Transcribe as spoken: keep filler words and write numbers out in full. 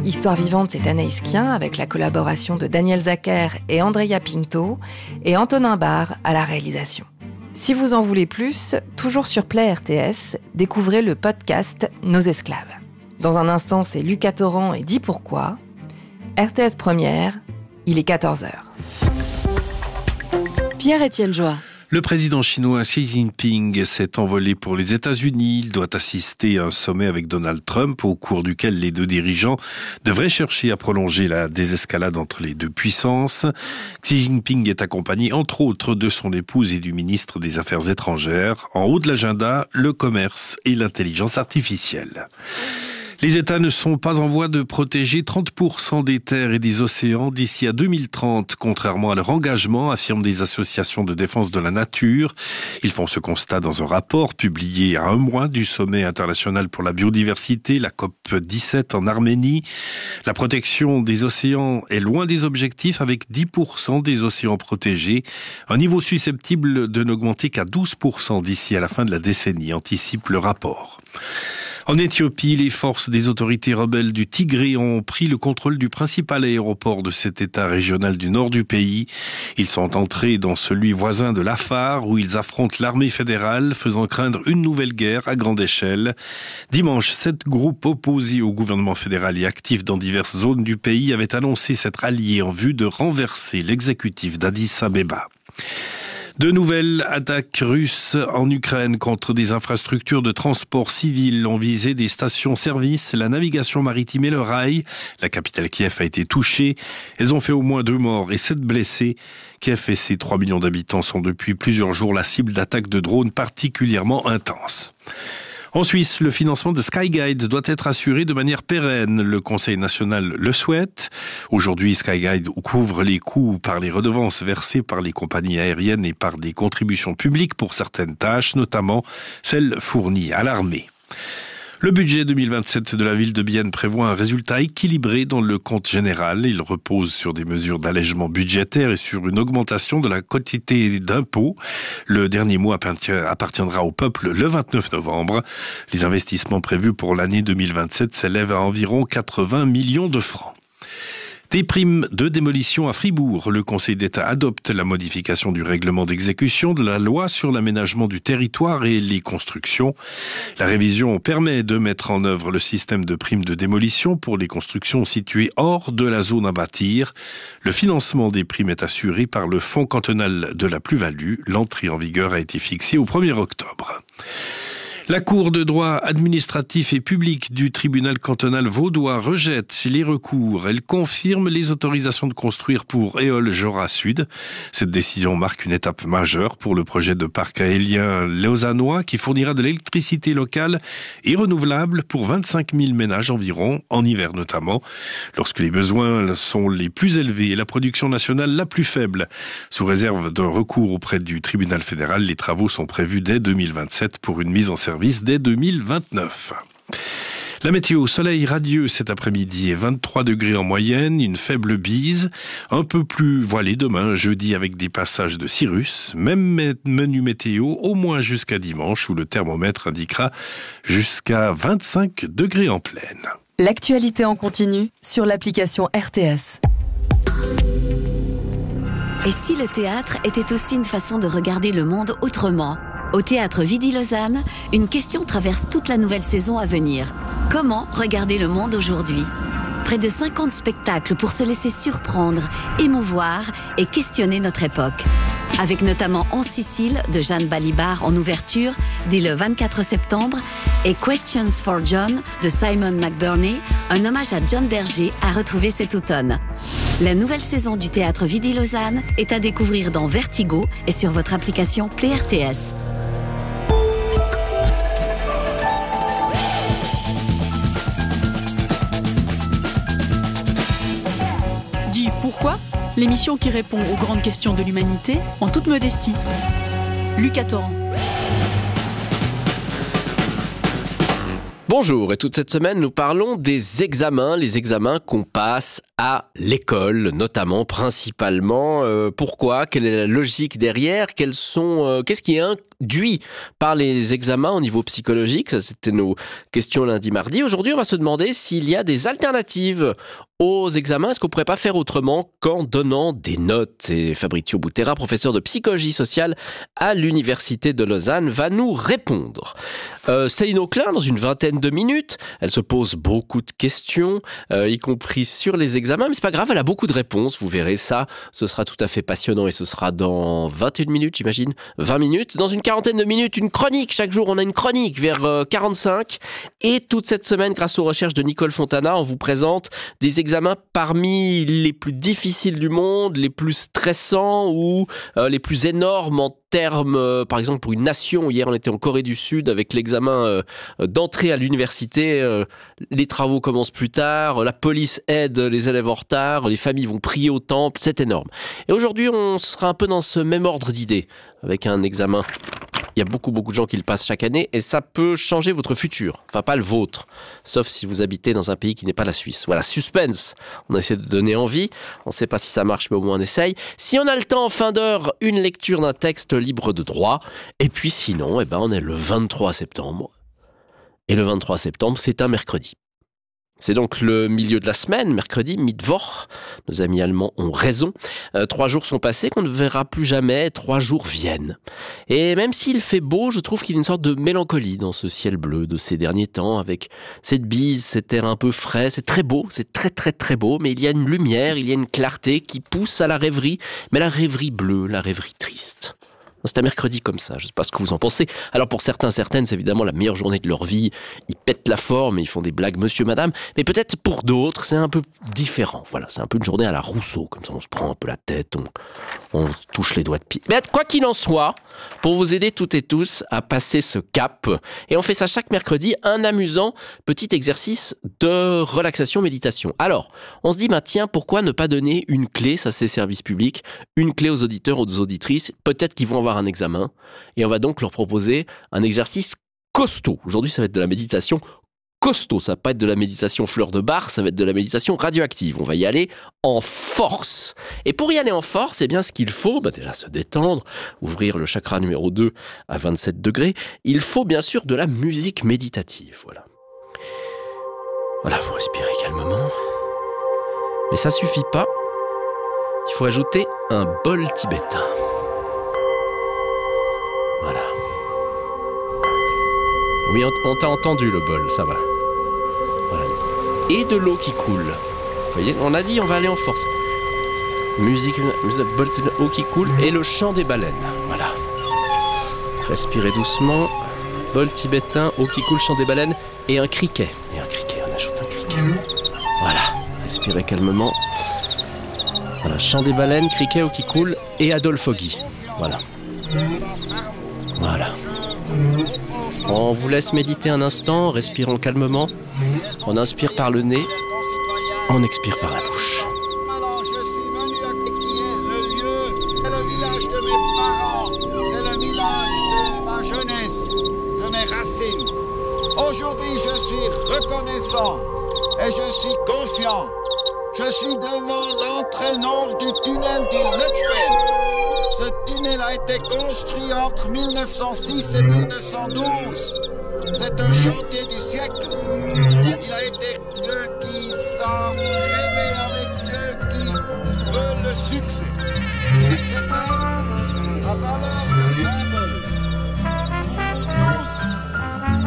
Histoire vivante, c'est Anaïs Kien avec la collaboration de Daniel Zacher et Andrea Pinto et Antonin Barre à la réalisation. Si vous en voulez plus, toujours sur Play R T S, découvrez le podcast Nos esclaves. Dans un instant, c'est Lucas Torrent et dit pourquoi. R T S Première, il est quatorze heures. Pierre-Étienne Joie. Le président chinois Xi Jinping s'est envolé pour les États-Unis. Il doit assister à un sommet avec Donald Trump, au cours duquel les deux dirigeants devraient chercher à prolonger la désescalade entre les deux puissances. Xi Jinping est accompagné, entre autres, de son épouse et du ministre des Affaires étrangères. En haut de l'agenda, le commerce et l'intelligence artificielle. Les États ne sont pas en voie de protéger trente pour cent des terres et des océans d'ici à deux mille trente, contrairement à leur engagement, affirment des associations de défense de la nature. Ils font ce constat dans un rapport publié à un mois du sommet international pour la biodiversité, la COP dix-sept en Arménie. La protection des océans est loin des objectifs, avec dix pour cent des océans protégés, un niveau susceptible de n'augmenter qu'à douze pour cent d'ici à la fin de la décennie, anticipe le rapport. En Éthiopie, les forces des autorités rebelles du Tigré ont pris le contrôle du principal aéroport de cet état régional du nord du pays. Ils sont entrés dans celui voisin de l'Afar, où ils affrontent l'armée fédérale, faisant craindre une nouvelle guerre à grande échelle. Dimanche, sept groupes opposés au gouvernement fédéral et actifs dans diverses zones du pays avaient annoncé s'être alliés en vue de renverser l'exécutif d'Addis Abeba. De nouvelles attaques russes en Ukraine contre des infrastructures de transport civil ont visé des stations-service, la navigation maritime et le rail. La capitale Kiev a été touchée. Elles ont fait au moins deux morts et sept blessés. Kiev et ses trois millions d'habitants sont depuis plusieurs jours la cible d'attaques de drones particulièrement intenses. En Suisse, le financement de Skyguide doit être assuré de manière pérenne. Le Conseil national le souhaite. Aujourd'hui, Skyguide couvre les coûts par les redevances versées par les compagnies aériennes et par des contributions publiques pour certaines tâches, notamment celles fournies à l'armée. Le budget deux mille vingt-sept de la ville de Bienne prévoit un résultat équilibré dans le compte général. Il repose sur des mesures d'allègement budgétaire et sur une augmentation de la quotité d'impôts. Le dernier mot appartiendra au peuple le vingt-neuf novembre. Les investissements prévus pour l'année deux mille vingt-sept s'élèvent à environ quatre-vingts millions de francs. Des primes de démolition à Fribourg. Le Conseil d'État adopte la modification du règlement d'exécution de la loi sur l'aménagement du territoire et les constructions. La révision permet de mettre en œuvre le système de primes de démolition pour les constructions situées hors de la zone à bâtir. Le financement des primes est assuré par le Fonds cantonal de la plus-value. L'entrée en vigueur a été fixée au premier octobre. La Cour de droit administratif et public du tribunal cantonal vaudois rejette les recours. Elle confirme les autorisations de construire pour Éole Jura Sud. Cette décision marque une étape majeure pour le projet de parc éolien lausannois qui fournira de l'électricité locale et renouvelable pour vingt-cinq mille ménages environ, en hiver notamment, lorsque les besoins sont les plus élevés et la production nationale la plus faible. Sous réserve d'un recours auprès du tribunal fédéral, les travaux sont prévus dès deux mille vingt-sept pour une mise en service dès deux mille vingt-neuf. La météo, soleil radieux cet après-midi et vingt-trois degrés en moyenne, une faible bise, un peu plus voilé demain, jeudi avec des passages de cirrus, même menu météo au moins jusqu'à dimanche où le thermomètre indiquera jusqu'à vingt-cinq degrés en pleine. L'actualité en continu sur l'application R T S. Et si le théâtre était aussi une façon de regarder le monde autrement ? Au Théâtre Vidi Lausanne, une question traverse toute la nouvelle saison à venir. Comment regarder le monde aujourd'hui ? Près de cinquante spectacles pour se laisser surprendre, émouvoir et questionner notre époque. Avec notamment En Sicile de Jeanne Balibar en ouverture dès le vingt-quatre septembre et Questions for John de Simon McBurney, un hommage à John Berger à retrouver cet automne. La nouvelle saison du Théâtre Vidi Lausanne est à découvrir dans Vertigo et sur votre application Play R T S. Pourquoi ? L'émission qui répond aux grandes questions de l'humanité en toute modestie. Lucas Torrent. Bonjour, et toute cette semaine, nous parlons des examens, les examens qu'on passe à l'école, notamment, principalement. Euh, pourquoi ? Quelle est la logique derrière ? Quels sont, euh, qu'est-ce qui induit par les examens au niveau psychologique. Ça, c'était nos questions lundi, mardi. Aujourd'hui, on va se demander s'il y a des alternatives aux examens. Est-ce qu'on pourrait pas faire autrement qu'en donnant des notes? Et Fabrizio Butera, professeur de psychologie sociale à l'Université de Lausanne, va nous répondre. Euh, Céline Auclin, dans une vingtaine de minutes, elle se pose beaucoup de questions, euh, y compris sur les examens, mais c'est pas grave, elle a beaucoup de réponses. Vous verrez ça, ce sera tout à fait passionnant et ce sera dans vingt et une minutes, j'imagine, vingt minutes. Dans une quarantaine de minutes, une chronique. Chaque jour, on a une chronique vers euh, quarante-cinq. Et toute cette semaine, grâce aux recherches de Nicole Fontana, on vous présente des examens parmi les plus difficiles du monde, les plus stressants ou euh, les plus énormes en termes, euh, par exemple, pour une nation. Hier, on était en Corée du Sud avec l'examen euh, d'entrée à l'université. Euh, les travaux commencent plus tard, la police aide les élèves en retard, les familles vont prier au temple, c'est énorme. Et aujourd'hui, on sera un peu dans ce même ordre d'idées, avec un examen. Il y a beaucoup, beaucoup de gens qui le passent chaque année et ça peut changer votre futur. Enfin, pas le vôtre. Sauf si vous habitez dans un pays qui n'est pas la Suisse. Voilà, suspense. On a essayé de donner envie. On ne sait pas si ça marche, mais au moins on essaye. Si on a le temps en fin d'heure, une lecture d'un texte libre de droit. Et puis sinon, eh ben, on est le vingt-trois septembre. Et le vingt-trois septembre, c'est un mercredi. C'est donc le milieu de la semaine, mercredi, Mittwoch. Nos amis allemands ont raison. Euh, trois jours sont passés qu'on ne verra plus jamais. Trois jours viennent. Et même s'il fait beau, je trouve qu'il y a une sorte de mélancolie dans ce ciel bleu de ces derniers temps, avec cette bise, cet air un peu frais. C'est très beau, c'est très très très beau, mais il y a une lumière, il y a une clarté qui pousse à la rêverie, mais la rêverie bleue, la rêverie triste. C'est un mercredi comme ça, je ne sais pas ce que vous en pensez. Alors pour certains, certaines, c'est évidemment la meilleure journée de leur vie. Ils pètent la forme et ils font des blagues monsieur, madame. Mais peut-être pour d'autres, c'est un peu différent. Voilà, c'est un peu une journée à la Rousseau. Comme ça, on se prend un peu la tête, on, on touche les doigts de pied. Mais quoi qu'il en soit, pour vous aider toutes et tous à passer ce cap, et on fait ça chaque mercredi, un amusant petit exercice de relaxation-méditation. Alors, on se dit, bah tiens, pourquoi ne pas donner une clé, ça c'est service public, une clé aux auditeurs, aux auditrices, peut-être qu'ils vont avoir un examen, et on va donc leur proposer un exercice costaud. Aujourd'hui, ça va être de la méditation costaud, ça va pas être de la méditation fleur de bar, ça va être de la méditation radioactive. On va y aller en force. Et pour y aller en force, eh bien, ce qu'il faut, bah déjà se détendre, ouvrir le chakra numéro deux à vingt-sept degrés. Il faut bien sûr de la musique méditative. Voilà. Voilà, vous respirez calmement. Mais ça suffit pas. Il faut ajouter un bol tibétain. Voilà. Oui, on, on t'a entendu le bol, ça va. Voilà. Et de l'eau qui coule. Vous voyez, on a dit on va aller en force. Musique, musique bol, eau qui coule et le chant des baleines. Voilà. Respirez doucement. Bol tibétain, eau qui coule, chant des baleines et un criquet. Et un criquet, on ajoute un criquet. Voilà. Respirez calmement. Voilà, chant des baleines, criquet, eau qui coule et Adolphe Guy. Voilà. Voilà. On vous laisse méditer un instant, respirons calmement. On inspire par le nez, on expire par la bouche. Je suis venu à qui est le lieu, c'est le village de mes parents, c'est le village de ma jeunesse, de mes racines. Aujourd'hui, je suis reconnaissant et je suis confiant. Je suis devant l'entrée nord du tunnel du Lutschbel. Ce tunnel a été construit entre mille neuf cent six et mille neuf cent douze. C'est un chantier du siècle. Il a été